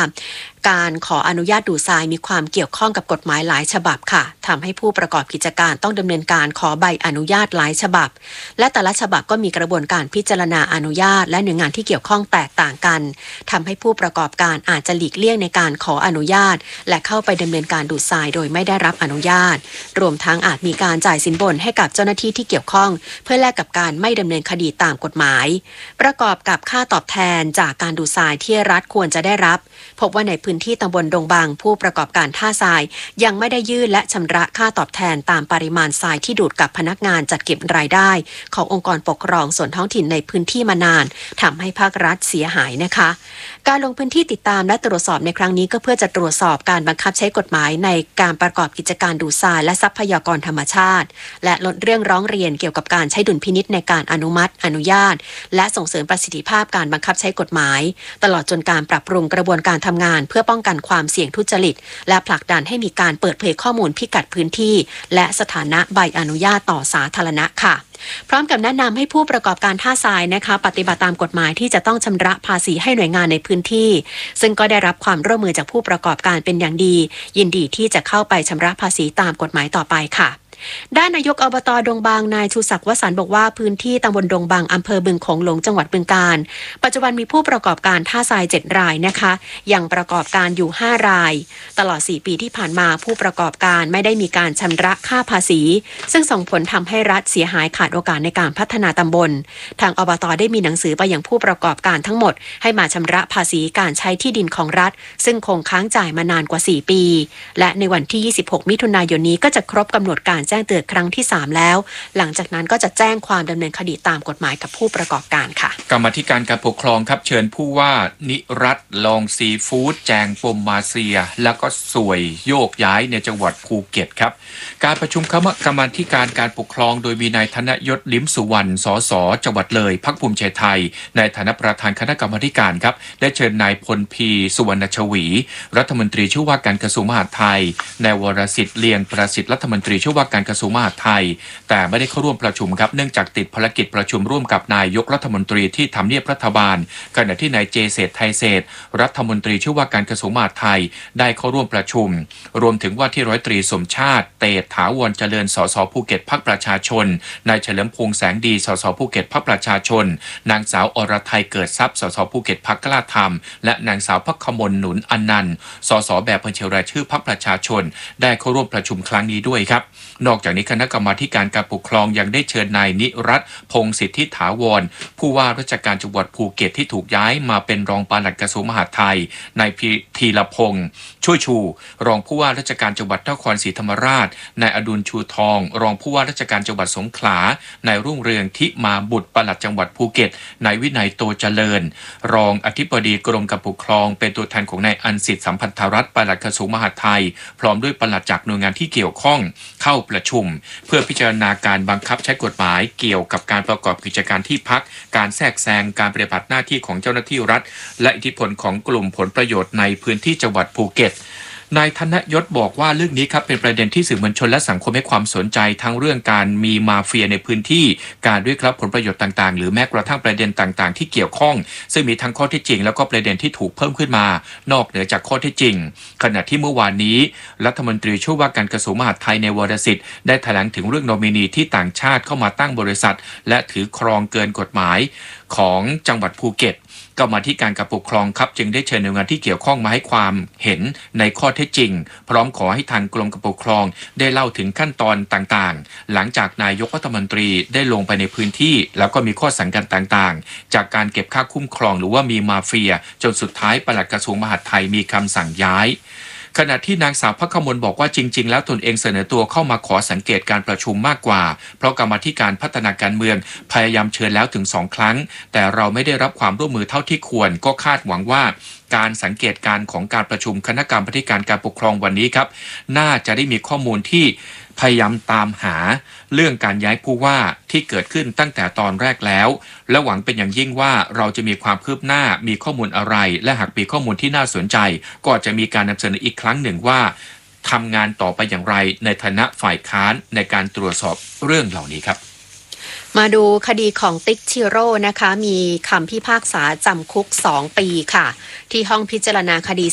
การขออนุญาตดูดทรายมีความเกี่ยวข้องกับกฎหมายหลายฉบับค่ะทำให้ผู้ประกอบกิจการต้องดำเนินการขอใบอนุญาตหลายฉบับและแต่ละฉบับก็มีกระบวนการพิจารณาอนุญาตและหน่วยงานที่เกี่ยวข้องแตกต่างกันทำให้ผู้ประกอบการอาจจะหลีกเลี่ยงในการขออนุญาตและเข้าไปดำเนินการดูดทรายโดยไม่ได้รับอนุญาตรวมทั้งอาจมีการจ่ายสินบนให้กับเจ้าหน้าที่ที่เกี่ยวข้องเพื่อแลกกับการไม่ดำเนินคดีตามกฎหมายประกอบกับค่าตอบแทนจากการดูดทรายที่รัฐควรจะได้รับพบว่าในพื้นที่ตำบลดงบางผู้ประกอบการท่าทรายยังไม่ได้ยื่นและชำระค่าตอบแทนตามปริมาณทรายที่ดูดกับพนักงานจัดเก็บรายได้ขององค์กรปกครองส่วนท้องถิ่นในพื้นที่มานานทำให้ภาครัฐเสียหายนะคะการลงพื้นที่ติดตามและตรวจสอบในครั้งนี้ก็เพื่อจะตรวจสอบการบังคับใช้กฎหมายในการประกอบกิจการดูดทรายและทรัพยากรธรรมชาติและลดเรื่องร้องเรียนเกี่ยวกับการใช้ดุลพินิจในการอนุมัติอนุญาตและส่งเสริมประสิทธิภาพการบังคับใช้กฎหมายตลอดจนการปรับปรุงกระบวนการทำงานเพื่อป้องกันความเสี่ยงทุจริตและผลักดันให้มีการเปิดเผยข้อมูลพิกัดพื้นที่และสถานะใบอนุญาตต่อสาธารณะค่ะพร้อมกับแนะนำให้ผู้ประกอบการท่าทรายนะคะปฏิบัติตามกฎหมายที่จะต้องชำระภาษีให้หน่วยงานในพื้นที่ซึ่งก็ได้รับความร่วมมือจากผู้ประกอบการเป็นอย่างดียินดีที่จะเข้าไปชำระภาษีตามกฎหมายต่อไปค่ะด้านนายกอบต.ดงบางนายชูศักดิ์วสันต์บอกว่าพื้นที่ตำบลดงบางอำเภอบึงโขงหลงจังหวัดบึงกาฬปัจจุบันมีผู้ประกอบการท่าทราย7รายนะคะยังประกอบการอยู่5รายตลอด4ปีที่ผ่านมาผู้ประกอบการไม่ได้มีการชำระค่าภาษีซึ่งส่งผลทำให้รัฐเสียหายขาดโอกาสในการพัฒนาตำบลทางอบต.ได้มีหนังสือไปยังผู้ประกอบการทั้งหมดให้มาชำระภาษีการใช้ที่ดินของรัฐซึ่งคงค้างจ่ายมานานกว่า4ปีและในวันที่26มิถุนายนนี้ก็จะครบกำหนดการแจ้งเตือนครั้งที่3แล้วหลังจากนั้นก็จะแจ้งความดำเนินคดีตามกฎหมายกับผู้ประกอบการค่ะกรรมาธิการการปกครองครับเชิญผู้ว่านิรัตน์ลองซีฟู้ดแจงปมมาเฟียแล้วก็สวยโยกย้ายในจังหวัดภูเก็ตครับการประชุมคณะกรรมาธิการการปกครองโดยมีนายธนยศลิ้มสุวรรณสสจังหวัดเลยพรรคภูมิใจไทยในฐานะประธานคณะกรรมาธิการครับได้เชิญนายพลพีสุวรรณชวีรัฐมนตรีช่วยว่าการกระทรวงมหาดไทยนายวรสิทธิ์เลียงประสิทธิ์รัฐมนตรีช่วยว่าการกระทรวงมหาดไทยแต่ไม่ได้เข้าร่วมประชุมครับเนื่องจากติดภารกิจประชุมร่วมกับนายกรัฐมนตรีที่ทำเนียบรัฐบาลขณะที่นายเจเศรษฐ์ไทยเศรษฐ์รัฐมนตรีช่วยว่าการกระทรวงมหาดไทยได้เข้าร่วมประชุมรวมถึงว่าที่ร้อยตรีสมชาติเตถาวรเจริญสสภูเก็ตพรรคประชาชนนายเฉลิมพงษ์แสงดีสสภูเก็ตพรรคประชาชนนางสาวอรไทยเกิดทรัพย์สสภูเก็ตพรรคกล้าธรรมและนางสาวภัคมลหนุนอนันต์สสแบบบัญชีรายชื่อพรรคประชาชนได้เข้าร่วมประชุมครั้งนี้ด้วยครับนอกจากนี้คณะกรรมาธิการการปกครองยังได้เชิญนายนิรัตน์พงษ์สิทธิถาวรผู้ว่าราชการจังหวัดภูเก็ตที่ถูกย้ายมาเป็นรองปลัดกระทรวงมหาดไทยนายธีรพงษ์ช่วยชูรองผู้ว่าราชการจังหวัดนครศรีธรรมราชนายอดุลชูทองรองผู้ว่าราชการจังหวัดสงขลานายรุ่งเรืองทิมาบุตรปลัดจังหวัดภูเก็ตนายวินัยโตเจริญรองอธิบดีกรมการปกครองเป็นตัวแทนของนายอันสิทธิสัมพันธรัตน์ปลัดกระทรวงมหาดไทยพร้อมด้วยปลัดจากหน่วยงานที่เกี่ยวข้องเข้าประชุมเพื่อพิจารณาการบังคับใช้กฎหมายเกี่ยวกับการประกอบกิจการที่พักการแทรกแซงการปฏิบัติหน้าที่ของเจ้าหน้าที่รัฐและอิทธิพลของกลุ่มผลประโยชน์ในพื้นที่จังหวัดภูเก็ตนายธนยศบอกว่าเรื่องนี้ครับเป็นประเด็นที่สื่อมวลชนและสังคมให้ความสนใจทั้งเรื่องการมีมาเฟียในพื้นที่การเรียกรับผลประโยชน์ต่างๆหรือแม้กระทั่งประเด็นต่างๆที่เกี่ยวข้องซึ่งมีทั้งข้อเท็จจริงแล้วก็ประเด็นที่ถูกเพิ่มขึ้นมานอกเหนือจากข้อเท็จจริงขณะที่เมื่อวานนี้รัฐมนตรีช่วยว่าการกระทรวงมหาดไทยในวรสิทธิ์ได้แถลงถึงเรื่องโนมินีที่ต่างชาติเข้ามาตั้งบริษัทและถือครองเกินกฎหมายของจังหวัดภูเก็ตกรรมาธิการการปกครองครับจึงได้เชิญหน่วยงานที่เกี่ยวข้องมาให้ความเห็นในข้อเท็จจริงพร้อมขอให้ทางกรมการปกครองได้เล่าถึงขั้นตอนต่างๆหลังจากนายกรัฐมนตรีได้ลงไปในพื้นที่แล้วก็มีข้อสังกัดต่างๆจากการเก็บค่าคุ้มครองหรือว่ามีมาเฟียจนสุดท้ายปลัดกระทรวงมหาดไทยมีคำสั่งย้ายขณะที่นางสาวภัคมลบอกว่าจริงๆแล้วตนเองเสนอตัวเข้ามาขอสังเกตการประชุมมากกว่าเพราะกรรมาธิการพัฒนาการเมืองพยายามเชิญแล้วถึง2ครั้งแต่เราไม่ได้รับความร่วมมือเท่าที่ควรก็คาดหวังว่าการสังเกตการของการประชุมคณะกรรมาธิการการปกครองวันนี้ครับน่าจะได้มีข้อมูลที่พยายามตามหาเรื่องการย้ายผู้ว่าที่เกิดขึ้นตั้งแต่ตอนแรกแล้วและหวังเป็นอย่างยิ่งว่าเราจะมีความคืบหน้ามีข้อมูลอะไรและหากมีข้อมูลที่น่าสนใจก็จะมีการนำเสนออีกครั้งหนึ่งว่าทำงานต่อไปอย่างไรในฐานะฝ่ายค้านในการตรวจสอบเรื่องเหล่านี้ครับมาดูคดีของติ๊กชิโร่นะคะมีคำพิพากษาจำคุก2 ปีค่ะที่ห้องพิจารณาคดี